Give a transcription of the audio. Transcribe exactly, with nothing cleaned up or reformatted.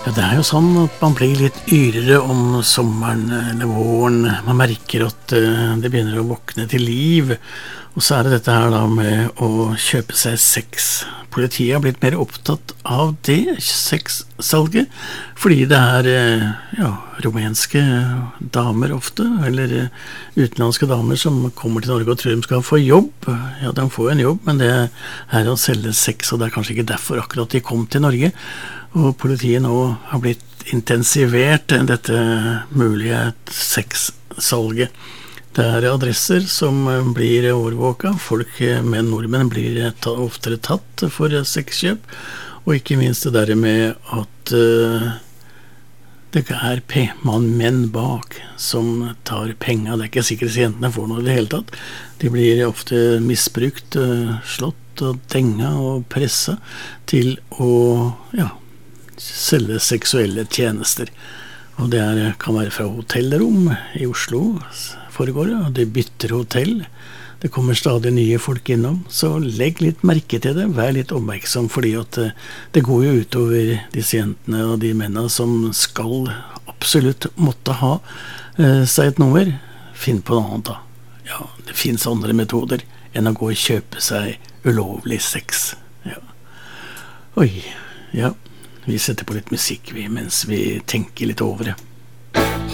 Ja, det er jo sånn at man blir litt yrere om sommeren eller våren. Man merker at uh, det begynner å våkne til liv. Og så er det dette her da med å kjøpe seg sex. Politiet har blitt mer opptatt av det, sexsalget, fordi det er uh, ja, rumenske damer ofte, eller uh, utenlandske damer som kommer til Norge og tror de skal få jobb. Ja, de får en jobb, men det er å selge sex, og det er kanskje ikke derfor akkurat de kom til Norge. Og politiet nå har blitt intensivert dette mulige sexsalget. Det er adresser som blir overvåka. Folk med nordmenn blir oftere tatt for sexkjøp. Og ikke minst det der med at uh, det er P-mann menn bak som tar penger. Det er ikke sikkert jentene får noe i det hele tatt. De blir ofte misbrukt, uh, slått og denga og pressa til å ja, selge seksuelle tjenester. Og det er, kan være fra hotellrom i Oslo foregår det, og de bytter hotell. Det kommer stadig nye folk innom, så legg litt merke til det, vær litt oppmerksom, fordi at det går jo utover disse jentene og de mennene som skal absolutt måtte ha eh, seg et nummer. Finn på noe annet da. Ja, det finnes andre metoder enn å gå og kjøpe seg ulovlig sex. Ja. Oi, ja. Vi setter på litt musikk vi, mens vi tenker litt over det.